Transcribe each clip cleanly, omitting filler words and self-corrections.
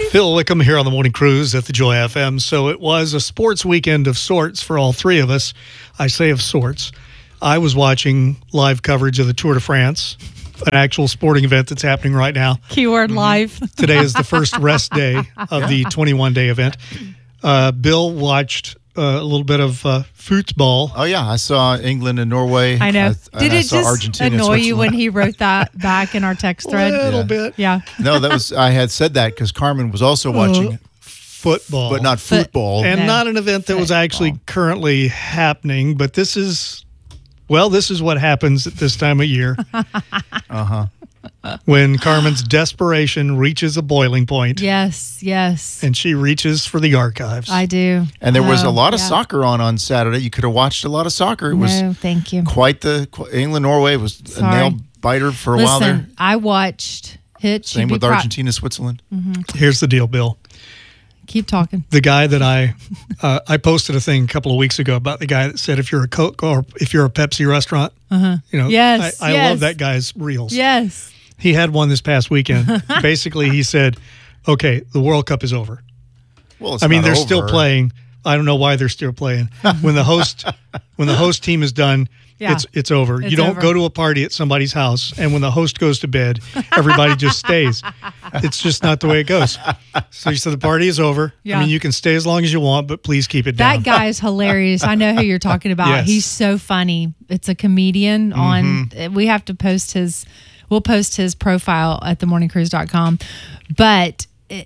Phil Wickham here on the Morning Cruise at the Joy FM. So it was a sports weekend of sorts for all three of us. I say of sorts. I was watching live coverage of the Tour de France, an actual sporting event that's happening right now. Keyword live. Today is the first rest day of the 21-day event. Bill watched a little bit of football. Oh, yeah. I saw England and Norway. I know. Did it just Argentina annoy you when he wrote that back in our text thread? A little bit. Yeah. No, I had said that because Carmen was also watching football. but not football. And not an event that was actually currently happening, but this is what happens at this time of year. When Carmen's desperation reaches a boiling point. Yes. And she reaches for the archives. I do. And there was a lot of soccer on Saturday. You could have watched a lot of soccer. It was thank you. Quite the England-Norway was a nail biter for a while there. I watched Hitch. Same with Argentina, Switzerland. Mm-hmm. Here's the deal, Bill. Keep talking. The guy that I posted a thing a couple of weeks ago about the guy that said if you're a Coke or if you're a Pepsi restaurant, I love that guy's reels. Yes. He had one this past weekend. Basically, he said, "Okay, the World Cup is over." Well, it's they're still playing. I don't know why they're still playing. When the host team is done, it's over. You don't go to a party at somebody's house, and when the host goes to bed, everybody just stays. It's just not the way it goes. So he said the party is over. Yeah. You can stay as long as you want, but please keep it down. That guy's hilarious. I know who you're talking about. Yes. He's so funny. It's a comedian on. We have to post his. We'll post his profile at themorningcruise.com. But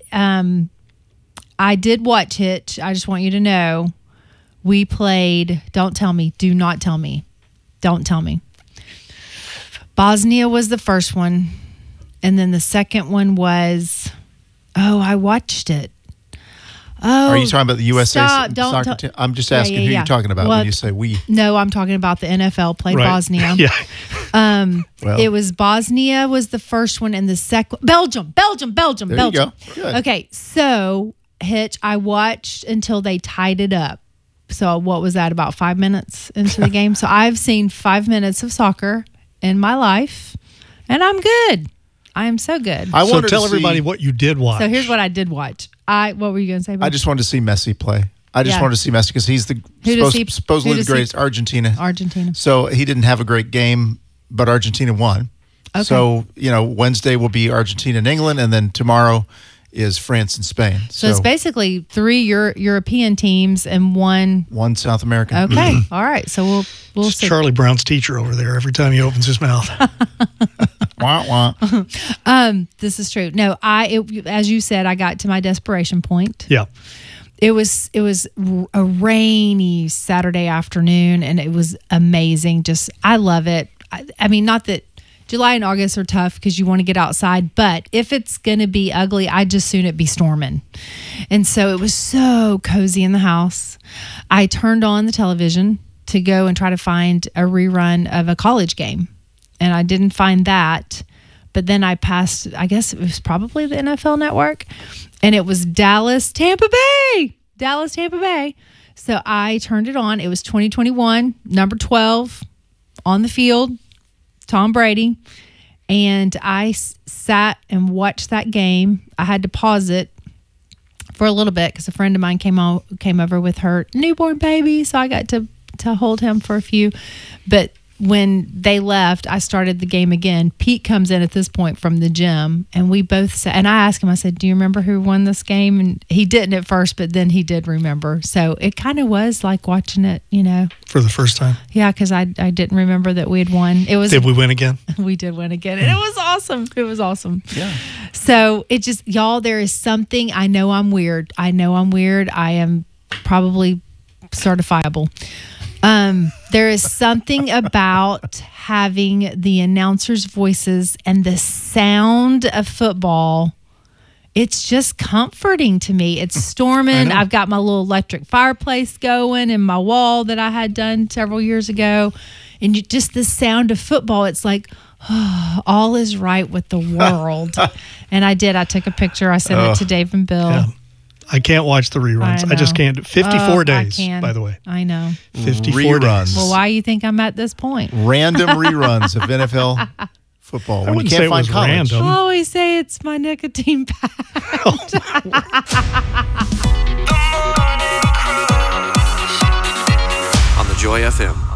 I did watch Hitch. I just want you to know we played. Don't tell me. Do not tell me. Don't tell me. Bosnia was the first one. And then the second one was, I watched it. Oh, are you talking about the USA soccer team? I'm just asking who you're talking about when you say we. No, I'm talking about the NFL played Bosnia. It was Bosnia was the first one, and the second Belgium. There you go. Good. Okay, so Hitch, I watched until they tied it up. So what was that, about 5 minutes into the game? So I've seen 5 minutes of soccer in my life, and I'm good. I am so good. So tell everybody what you did watch. So here's what I did watch. What were you going to say, Bob? I just wanted to see Messi play. I just wanted to see Messi because he's supposedly the greatest. Argentina. So he didn't have a great game, but Argentina won. Okay. So, Wednesday will be Argentina and England, and then tomorrow is France and Spain. So it's basically 3 European teams and one South American. Okay. All right. So we'll see. Charlie Brown's teacher over there every time he opens his mouth. Wah, wah. This is true. No, as you said, I got to my desperation point. Yeah. It was a rainy Saturday afternoon, and it was amazing. I love it. I mean, not that July and August are tough because you want to get outside, but if it's going to be ugly, I'd just soon it be storming. And so it was so cozy in the house. I turned on the television to go and try to find a rerun of a college game, and I didn't find that. But then I passed, I guess it was probably the NFL Network, and it was Dallas, Tampa Bay. So I turned it on. It was 2021, number 12 on the field, Tom Brady. And I sat and watched that game. I had to pause it for a little bit because a friend of mine came over with her newborn baby. So I got to hold him for a few. But when they left, I started the game again. Pete comes in at this point from the gym, and we both said, and I asked him, I said, "Do you remember who won this game?" And he didn't at first, but then he did remember. So it kind of was like watching it, For the first time? Yeah, because I didn't remember that we had won. Did we win again? We did win again, and it was awesome. It was awesome. Yeah. So it just, y'all, there is something, I know I'm weird. I am probably certifiable. There is something about having the announcers' voices and the sound of football. It's just comforting to me. It's storming. I've got my little electric fireplace going in my wall that I had done several years ago. And just the sound of football, it's like, all is right with the world. And I took a picture. I sent it to Dave and Bill. Yeah. I can't watch the reruns. I just can't. 54 days, by the way. I know. 54 days. Well, why do you think I'm at this point? Random reruns of NFL football when you can't find college. Random. I always say it's my nicotine patch. On the Joy FM